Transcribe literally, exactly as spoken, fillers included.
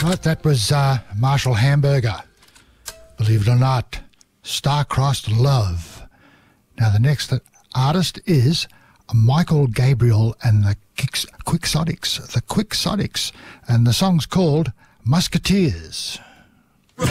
Right, that was uh, Marshall Hamburger. Believe it or not, Star-Crossed Love. Now the next artist is Michael Gabriel and the Quixotics, the Quixotics, and the song's called Musketeers.